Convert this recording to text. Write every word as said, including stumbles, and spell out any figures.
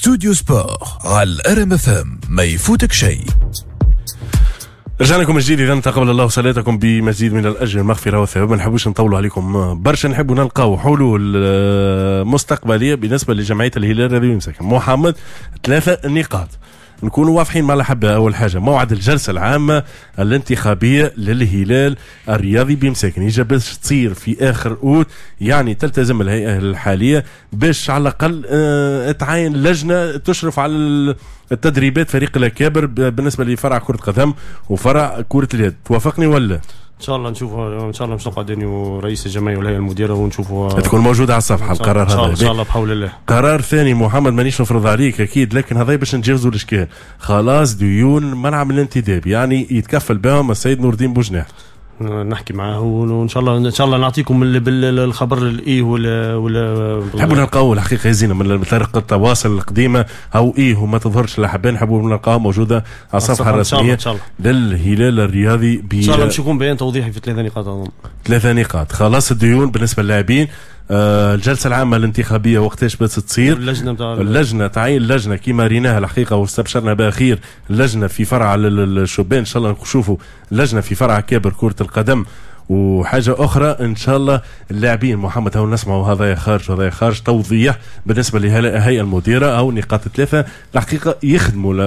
ستوديو سبور على الار ام اف ام، ما يفوتك شيء. رجعنا لكم جديد. اذا تقبل الله صلاتكم بمزيد من الاجر المغفره والثواب. ما نحبوش نطولوا عليكم برشا، نحبوا نلقاو حلول مستقبليه بالنسبه لجمعيه الهلال الرياضي بمساكن. محمد، ثلاثه نقاط نكونوا واضحين مع الأحبة. أول حاجة موعد الجلسة العامة الانتخابية للهلال الرياضي بمساكن يجب باش تصير في آخر أوت، يعني تلتزم الهيئة الحالية باش على الأقل اه تعين لجنة تشرف على التدريبات فريق الأكابر بالنسبة لفرع كرة قدم وفرع كرة اليد. توافقني ولا؟ ان شاء الله نشوفوا ان شاء الله باش نلقى داني ورئيس الجمعيه والهيئه المديره ونشوفوا تكون موجوده على الصفحه القرار هذا ان شاء الله بحول الله. قرار ثاني محمد مانيش نفرض عليك اكيد، لكن هذا باش نتجاوزوا الاشكال. خلاص ديون منع من الانتداب، يعني يتكفل بهم السيد نور الدين بوجناح. نحكي معاه وان شاء الله ان شاء الله نعطيكم بالخبر الايه ولا ولا نحبوا نلقاو الحقيقه يزينا من طريقه التواصل القديمه او ايه وما تظهرش الاحبان، نحبوا نلقاها موجوده على الصفحه الرسميه للهلال الرياضي. ان شاء الله باش يكون بيان توضيحي في ثلاثه نقاط اظن. ثلاثه نقاط خلاص الديون بالنسبه للاعبين. آه الجلسه العامه الانتخابيه وقتاش بس تصير؟ اللجنه بتاع اللجنه تعيين اللجنه كما ريناها الحقيقه واستبشرنا بها خير. اللجنه في فرع الشبان ان شاء الله نشوفوا لجنه في فرع كابر كره القدم. وحاجه اخرى ان شاء الله اللاعبين محمد هو نسمعوا هذا خارج وهذا خارج توضيح بالنسبه للهيئه المديره او نقاط ثلاثه الحقيقه يخدموا